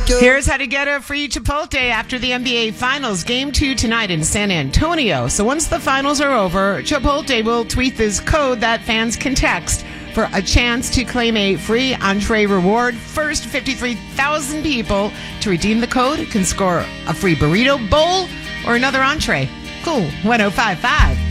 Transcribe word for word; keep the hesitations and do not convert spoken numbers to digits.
Here's how to get a free Chipotle after the N B A Finals. Game two tonight in San Antonio. So once the finals are over, Chipotle will tweet this code that fans can text for a chance to claim a free entree reward. First fifty-three thousand people to redeem the code can score a free burrito bowl or another entree. Cool. one oh five point five